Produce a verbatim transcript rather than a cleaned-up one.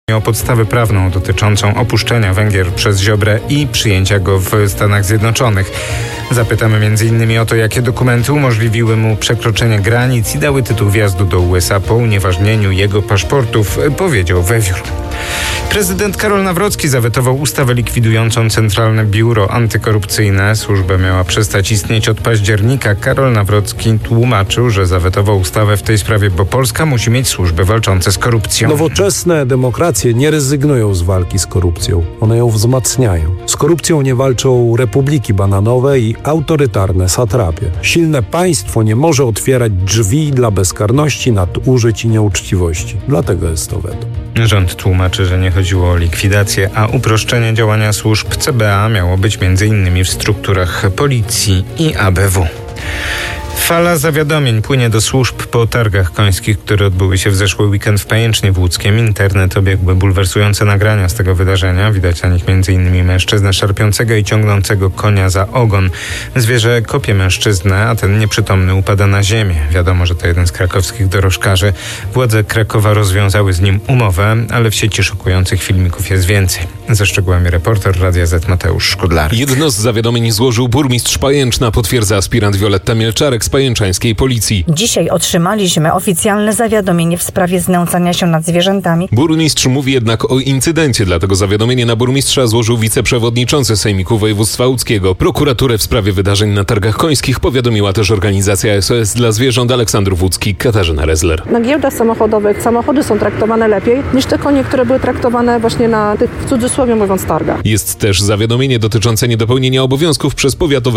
o podstawę prawną dotyczącą opuszczenia Węgier przez Ziobrę i przyjęcia go w Stanach Zjednoczonych. Zapytamy między innymi o to, jakie dokumenty umożliwiły mu przekroczenie granic i dały tytuł wjazdu do U S A po unieważnieniu jego paszportów, powiedział Wiewiór. Prezydent Karol Nawrocki zawetował ustawę likwidującą Centralne Biuro Antykorupcyjne. Służba miała przestać istnieć od października. Karol Nawrocki tłumaczył, że zawetował ustawę w tej sprawie, bo Polska musi mieć służby walczące z korupcją. Nowoczesne demokracje nie rezygnują z walki z korupcją. One ją wzmacniają. Z korupcją nie walczą republiki bananowe i autorytarne satrapie. Silne państwo nie może otwierać drzwi dla bezkarności, nadużyć i nieuczciwości. Dlatego jest to weto. Rząd tłumaczy, że nie chodziło o likwidację, a uproszczenie działania służb C B A miało być między innymi w strukturach policji i A B W. Fala zawiadomień płynie do służb po targach końskich, które odbyły się w zeszły weekend w Pajęcznie w Łódzkiem. Internet obiegły bulwersujące nagrania z tego wydarzenia. Widać na nich między innymi mężczyznę szarpiącego i ciągnącego konia za ogon. Zwierzę kopie mężczyznę, a ten nieprzytomny upada na ziemię. Wiadomo, że to jeden z krakowskich dorożkarzy. Władze Krakowa rozwiązały z nim umowę, ale w sieci szokujących filmików jest więcej. Ze szczegółami reporter Radia Z Mateusz Szkudlar. Jedno z zawiadomień złożył burmistrz Pajęczna, potwierdza aspirant Wioletta Mielczarek z pajęczańskiej policji. Dzisiaj otrzymaliśmy oficjalne zawiadomienie w sprawie znęcania się nad zwierzętami. Burmistrz mówi jednak o incydencie, dlatego zawiadomienie na burmistrza złożył wiceprzewodniczący Sejmiku Województwa Łódzkiego. Prokuraturę w sprawie wydarzeń na targach końskich powiadomiła też organizacja S O S dla zwierząt Aleksandrów Łódzki. Katarzyna Rezler. Na giełdach samochodowych samochody są traktowane lepiej niż te konie, które były traktowane właśnie na tych, w cudzysłowie mówiąc, targach. Jest też zawiadomienie dotyczące niedopełnienia obowiązków przez powiatowe